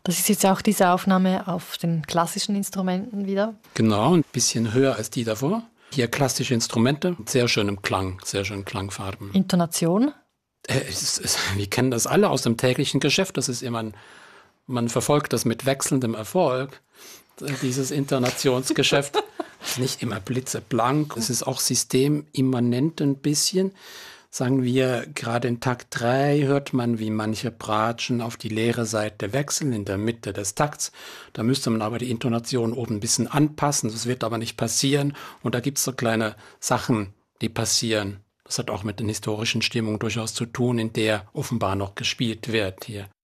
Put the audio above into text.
Das ist jetzt auch diese Aufnahme auf den klassischen Instrumenten wieder. Genau, ein bisschen höher als die davor. Hier klassische Instrumente, sehr schönem Klang, sehr schönen Klangfarben. Intonation? Wir kennen das alle aus dem täglichen Geschäft. Das ist immer, man verfolgt das mit wechselndem Erfolg. Dieses Intonationsgeschäft ist nicht immer blitzeblank. Es ist auch systemimmanent ein bisschen. Sagen wir, gerade in Takt 3 hört man, wie manche Bratschen auf die leere Seite wechseln in der Mitte des Takts. Da müsste man aber die Intonation oben ein bisschen anpassen. Das wird aber nicht passieren. Und da gibt es so kleine Sachen, die passieren. Das hat auch mit den historischen Stimmungen durchaus zu tun, in der offenbar noch gespielt wird hier.